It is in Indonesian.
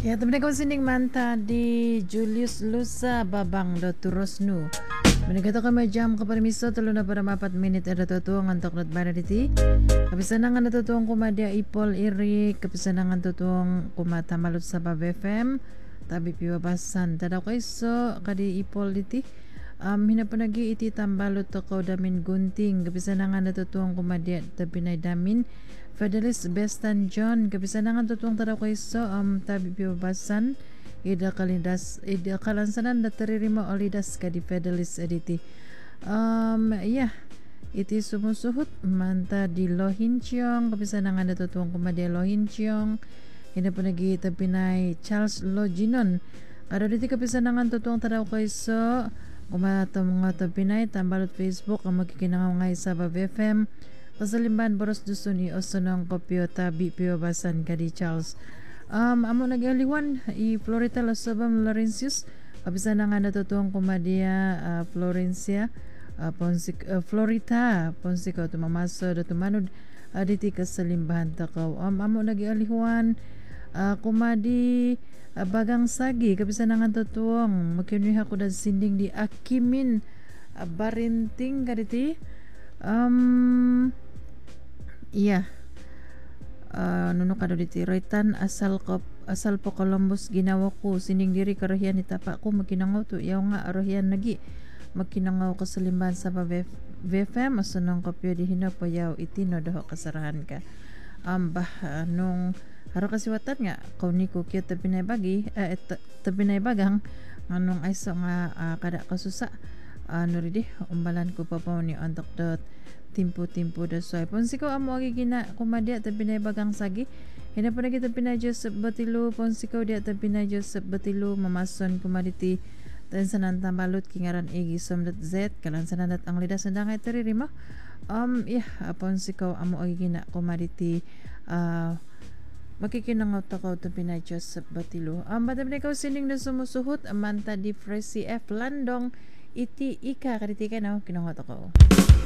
Ya, teman ko sining manta di Julius Lusa babang do turosnu. Menagato ka may jam ka permiso talo na para 4 minute ada tutuang antok not bara diti. Kapisanangan na tutuang kumadya ipol iri kapisanangan tutuang kumata malot sa Bab FM. Tabi piwabasan tadaw kay so kadi ipol diti. Hinapanagi iti tambalot to ko damin gunting kapisanangan na tutuang kumadya tapinay damin. Fidelis Bestan John kapisanangan tutuang tadaw kay so tabi piwabasan. Ida kalansanan na taririma olidas ka di Fidelis editi. Iti sumusuhut manta di Lohinchiong kapisanangan na tutuang kumadya Lohinchiong. Ina po nagitabi Charles Loginon. Kado diti kapisanangan tutuang tadaw kay so kumata mga tabinay tambalot Facebook ang magkikinangangay sa Bab FM. Kasalimban boros dusun i osonong kopyo tabi piwabasan kadi Charles. Amo nag-aliwan i Florita Lasabam Laurentius kapisanangan na tutuang kumadya Florencia Florita Ponsico tumamaso da tumanod diti kasalimbahan takaw. Amo nag-aliwan kumadi bagang sagi kapisanangan tutuang makinuha ko da sinding di Akimin Barinting kaditi nuno kado diti Roytan asal po Columbus ginawa ko sining diri karahian itapa ko makinangaw to yaw nga arahian nagi makinangaw ko sa limban sa BFM asunong kopyo di hinapayaw itino daho kasarahan ka nung haro kasiwatan nga kauni ko kyo tabinay bagang anong ayso nga kada kasusa nuridi umbalan ko pa ni antok dot timpo da soy Ponsico amo agi gina kumadya tabinay bagang sagi hina pa nagita pinay Joseph Batilo Ponsico dia tabinay Joseph Batilo mamason kumaditi tan sanan tambalot kingaran igi som.z kalan sananat ang lidas na dangay taririma Ponsico amo agi gina kumaditi makikinangaw takaw tabinay Joseph Batilo batabinay ko sining na sumusuhot amanta di Fresi F Landong iti ika kaditi ka na kinangaw takaw.